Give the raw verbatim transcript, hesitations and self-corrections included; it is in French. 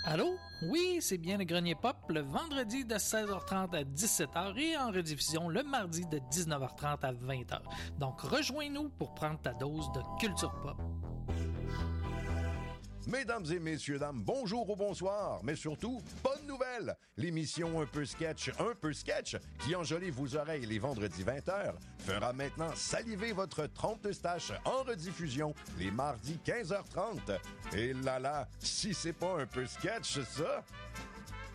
Allô? Oui, c'est bien le Grenier Pop, le vendredi de seize heures trente à dix-sept heures et en rediffusion le mardi de dix-neuf heures trente à vingt heures. Donc rejoins-nous pour prendre ta dose de culture pop. Mesdames et messieurs, dames, bonjour ou bonsoir, mais surtout, bonne nouvelle! L'émission Un peu sketch, Un peu sketch, qui enjolive vos oreilles les vendredis vingt heures, fera maintenant saliver votre trompe-eustache en rediffusion les mardis quinze heures trente. Et là là, si c'est pas un peu sketch, ça!